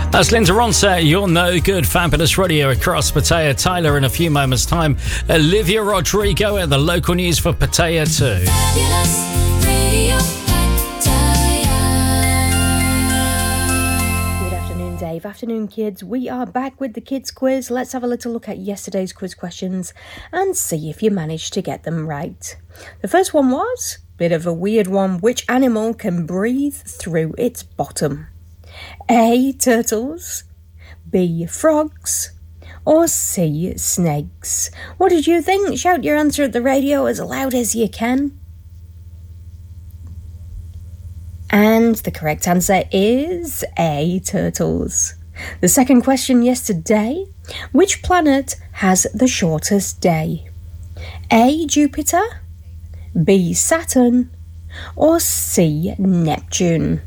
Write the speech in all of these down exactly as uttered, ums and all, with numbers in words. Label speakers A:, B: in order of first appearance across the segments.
A: That's Linda Ronstadt. You're no good. Fabulous Radio across Pattaya. Tyler in a few moments' time. Olivia Rodrigo at the local news for Pattaya too.
B: Fabulous Radio Pattaya.
C: Good afternoon, Dave. Afternoon, kids. We are back with the kids quiz. Let's have a little look at yesterday's quiz questions and see if you managed to get them right. The first one was a bit of a weird one. Which animal can breathe through its bottom? A. Turtles, B. Frogs, or C. Snakes? What did you think? Shout your answer at the radio as loud as you can. And the correct answer is A. Turtles. The second question yesterday, which planet has the shortest day? A. Jupiter, B. Saturn, or C. Neptune?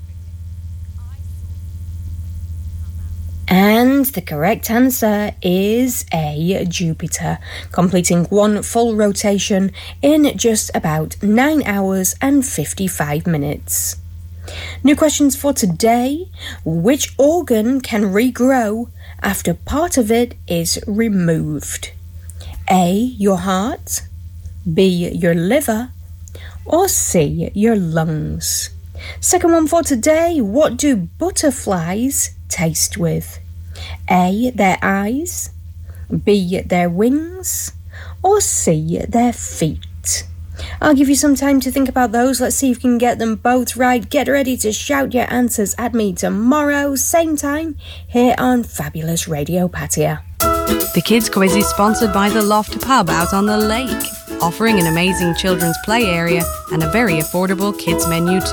C: And the correct answer is A. Jupiter, completing one full rotation in just about nine hours and fifty-five minutes. New questions for today. Which organ can regrow after part of it is removed? A. Your heart, B. Your liver, or C. Your lungs? Second one for today. What do butterflies taste with? A. Their eyes, B. Their wings, or C. Their feet? I'll give you some time to think about those. Let's see if you can get them both right. Get ready to shout your answers at me tomorrow, same time, here on Fabulous Radio Pattaya.
D: The Kids Quiz is sponsored by the Loft Pub out on the lake, offering an amazing children's play area and a very affordable kids menu too.